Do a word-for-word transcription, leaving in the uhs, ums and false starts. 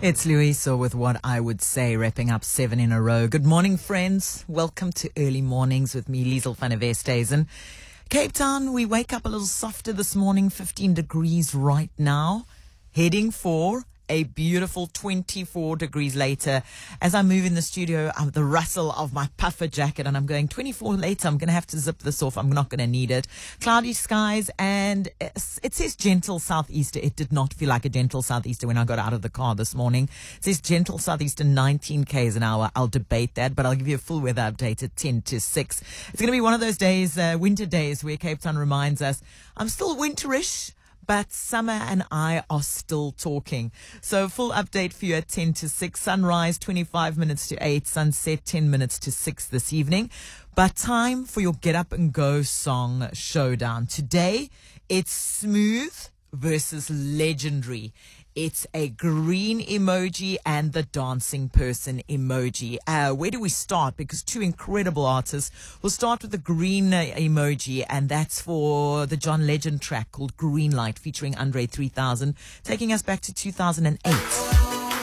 It's Luiso with what I would say, wrapping up seven in a row. Good morning, friends. Welcome to Early Mornings with me, Liesl van der Westhuizen. Cape Town, we wake up a little softer this morning, fifteen degrees right now, heading for a beautiful twenty-four degrees later. As I move in the studio, um, the rustle of my puffer jacket, and I'm going twenty-four later. I'm going to have to zip this off. I'm not going to need it. Cloudy skies, and it says gentle southeaster. It did not feel like a gentle southeaster when I got out of the car this morning. It says gentle southeaster, nineteen kays an hour. I'll debate that, but I'll give you a full weather update at ten to six. It's going to be one of those days, uh, winter days, where Cape Town reminds us I'm still winterish, but summer and I are still talking. So full update for you at ten to six. Sunrise twenty-five minutes to eight. Sunset ten minutes to six this evening. But time for your Get Up and Go song showdown. Today, it's Smooth versus Legendary. It's a green emoji and the dancing person emoji. Uh, where do we start? Because two incredible artists. We'll start with the green uh, emoji, and that's for the John Legend track called Green Light, featuring Andre three thousand, taking us back to two thousand eight.